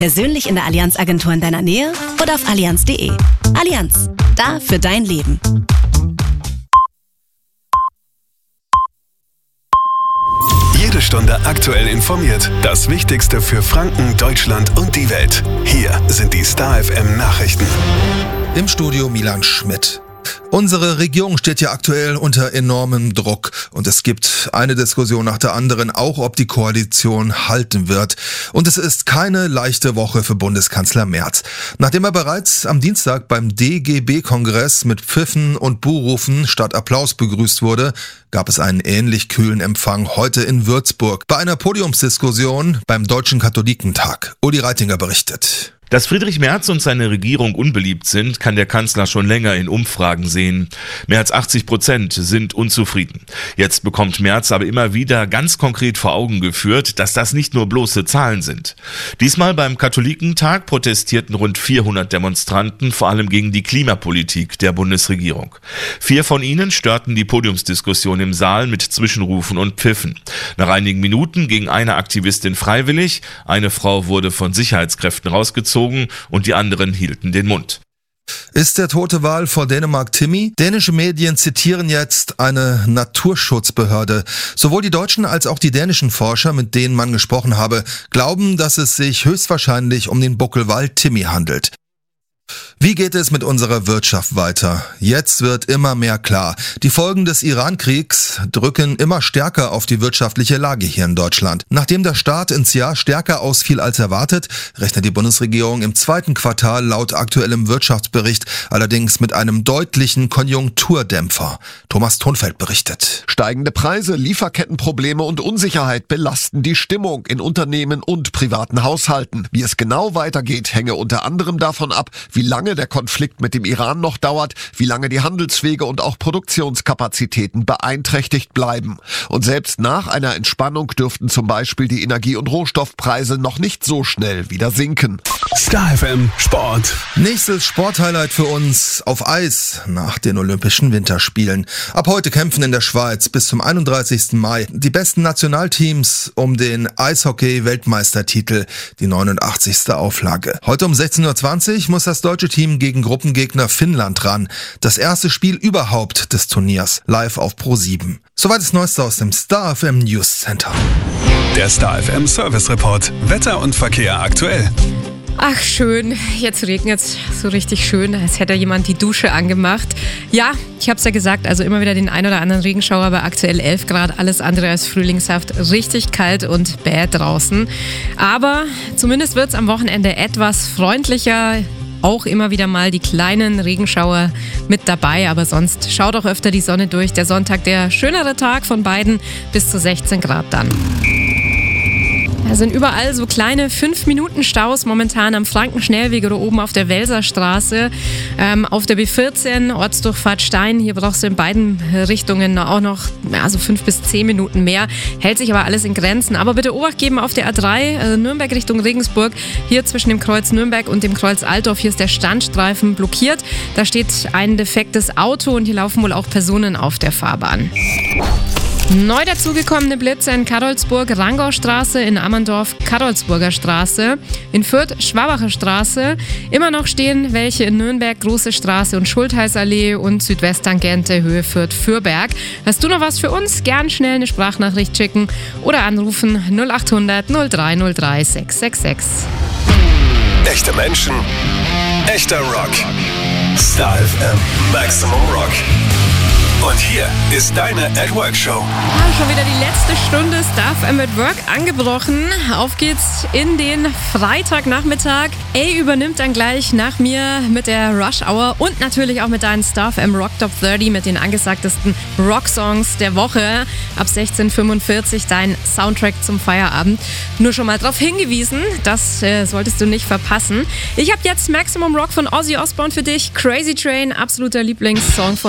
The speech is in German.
Persönlich in der Allianz Agentur in deiner Nähe oder auf allianz.de. Allianz, da für dein Leben. Jede Stunde aktuell informiert. Das Wichtigste für Franken, Deutschland und die Welt. Hier sind die Star FM Nachrichten. Im Studio Milan Schmidt. Unsere Regierung steht ja aktuell unter enormem Druck und es gibt eine Diskussion nach der anderen, auch ob die Koalition halten wird. Und es ist keine leichte Woche für Bundeskanzler Merz. Nachdem er bereits am Dienstag beim DGB-Kongress mit Pfiffen und Buhrufen statt Applaus begrüßt wurde, gab es einen ähnlich kühlen Empfang heute in Würzburg bei einer Podiumsdiskussion beim Deutschen Katholikentag. Uli Reitinger berichtet. Dass Friedrich Merz und seine Regierung unbeliebt sind, kann der Kanzler schon länger in Umfragen sehen. Mehr als 80% sind unzufrieden. Jetzt bekommt Merz aber immer wieder ganz konkret vor Augen geführt, dass das nicht nur bloße Zahlen sind. Diesmal beim Katholikentag protestierten rund 400 Demonstranten, vor allem gegen die Klimapolitik der Bundesregierung. 4 von ihnen störten die Podiumsdiskussion im Saal mit Zwischenrufen und Pfiffen. Nach einigen Minuten ging eine Aktivistin freiwillig, eine Frau wurde von Sicherheitskräften rausgezogen und die anderen hielten den Mund. Ist der tote Wal vor Dänemark Timmy? Dänische Medien zitieren jetzt eine Naturschutzbehörde. Sowohl die deutschen als auch die dänischen Forscher, mit denen man gesprochen habe, glauben, dass es sich höchstwahrscheinlich um den Buckelwal Timmy handelt. Wie geht es mit unserer Wirtschaft weiter? Jetzt wird immer mehr klar. Die Folgen des Iran-Kriegs drücken immer stärker auf die wirtschaftliche Lage hier in Deutschland. Nachdem der Start ins Jahr stärker ausfiel als erwartet, rechnet die Bundesregierung im zweiten Quartal laut aktuellem Wirtschaftsbericht allerdings mit einem deutlichen Konjunkturdämpfer. Thomas Thunfeld berichtet. Steigende Preise, Lieferkettenprobleme und Unsicherheit belasten die Stimmung in Unternehmen und privaten Haushalten. Wie es genau weitergeht, hänge unter anderem davon ab, wie lange der Konflikt mit dem Iran noch dauert, wie lange die Handelswege und auch Produktionskapazitäten beeinträchtigt bleiben. Und selbst nach einer Entspannung dürften zum Beispiel die Energie- und Rohstoffpreise noch nicht so schnell wieder sinken. Star FM Sport. Nächstes Sporthighlight für uns auf Eis nach den Olympischen Winterspielen. Ab heute kämpfen in der Schweiz bis zum 31. Mai die besten Nationalteams um den Eishockey-Weltmeistertitel, die 89. Auflage. Heute um 16:20 Uhr muss das deutsche Team gegen Gruppengegner Finnland ran. Das erste Spiel überhaupt des Turniers, live auf Pro7. Soweit das Neueste aus dem Star FM News Center. Der Star FM Service Report. Wetter und Verkehr aktuell. Ach schön, jetzt regnet es so richtig schön, als hätte jemand die Dusche angemacht. Ja, ich habe es ja gesagt, also immer wieder den ein oder anderen Regenschauer, aber aktuell 11 Grad, alles andere als frühlingshaft, richtig kalt und bäh draußen. Aber zumindest wird es am Wochenende etwas freundlicher. Auch immer wieder mal die kleinen Regenschauer mit dabei, aber sonst schaut auch öfter die Sonne durch. Der Sonntag, der schönere Tag von beiden, bis zu 16 Grad dann. Da sind überall so kleine 5-Minuten-Staus momentan am Frankenschnellweg oder oben auf der Welserstraße, auf der B14, Ortsdurchfahrt Stein. Hier brauchst du in beiden Richtungen auch noch 5 bis 10 Minuten mehr. Hält sich aber alles in Grenzen. Aber bitte Obacht geben auf der A3, Nürnberg Richtung Regensburg. Hier zwischen dem Kreuz Nürnberg und dem Kreuz Altdorf, hier ist der Standstreifen blockiert. Da steht ein defektes Auto und hier laufen wohl auch Personen auf der Fahrbahn. Neu dazugekommene Blitze in Karolsburg, Rangaustraße, in Ammerndorf, Karolsburger Straße, in Fürth, Schwabacher Straße. Immer noch stehen welche in Nürnberg, Große Straße und Schultheißallee und Südwesttangente, Höhe Fürth-Fürberg. Hast du noch was für uns? Gern schnell eine Sprachnachricht schicken oder anrufen 0800 0303 666. Echte Menschen, echter Rock. Star FM Maximum Rock. Und hier ist deine At-Work-Show. Schon wieder die letzte Stunde Star FM at Work angebrochen. Auf geht's in den Freitagnachmittag. Übernimmt dann gleich nach mir mit der Rush Hour und natürlich auch mit deinen Star FM Rock Top 30 mit den angesagtesten Rock-Songs der Woche. Ab 16:45 dein Soundtrack zum Feierabend. Nur schon mal darauf hingewiesen, das solltest du nicht verpassen. Ich habe jetzt Maximum Rock von Ozzy Osbourne für dich. Crazy Train, absoluter Lieblingssong von